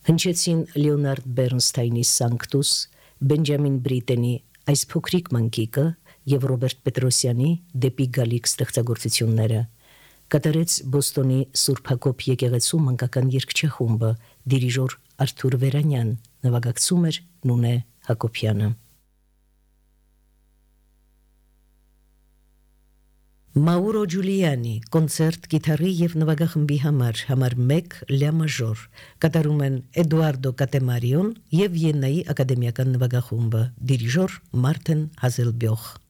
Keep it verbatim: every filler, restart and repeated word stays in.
Հնչեցին Լեոնարդ Բերնստայնի Սանկտուս, Բենջամին Բրիտենի Այս փոքրիկ մանկիկը և Ռոբերտ Պետրոսյանի Դեպի գալիք ստեղծագործությունները։ Կատարեց Բոստոնի Սուրբ Հակոբ եկեղեցու մանկական երգչախումբը, դիրիժոր Արթուր Վերանյան, նվագակցում էր Նունե Հակոբյանը։ Մաուրո Ջուլիանի կոնցերտ գիտարի և նվագախմբի համար համար մեկ լյա մաժոր կատարում են Էդուարդո Կատեմարիոն և Վիեննայի ակադեմիական նվագախումբը, դիրիժոր Մարտեն Հազելբյոխ։